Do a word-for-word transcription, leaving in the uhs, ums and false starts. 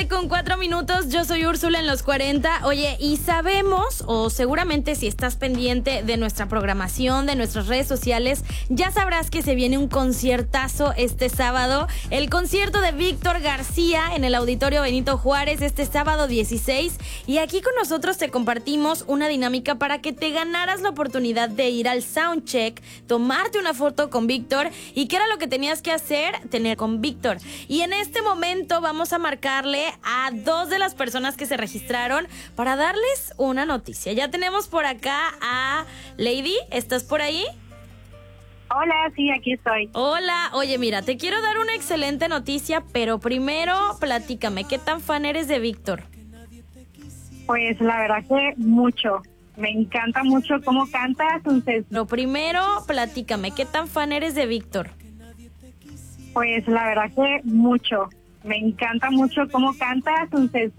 con cuatro minutos, yo soy Úrsula en los cuarenta. Oye, y sabemos, o seguramente si estás pendiente de nuestra programación, de nuestras redes sociales, ya sabrás que se viene un conciertazo este sábado. El concierto de Víctor García en el Auditorio Benito Juárez este sábado dieciséis. Y aquí con nosotros te compartimos una dinámica para que te ganaras la oportunidad de ir al soundcheck, tomarte una foto con Víctor. ¿Y qué era lo que tenías que hacer? Tener con Víctor. Y en este momento vamos a marcarle a dos de las personas que se registraron para darles una noticia. Ya tenemos por acá a Lady. ¿Estás por ahí? Hola, sí, aquí estoy. Hola, oye, mira, te quiero dar una excelente noticia, pero primero platícame, ¿qué tan fan eres de Víctor? Pues la verdad que mucho. Me encanta mucho cómo cantas. Entonces, Lo primero, platícame, ¿qué tan fan eres de Víctor? pues la verdad que mucho. Me encanta mucho cómo cantas. Entonces,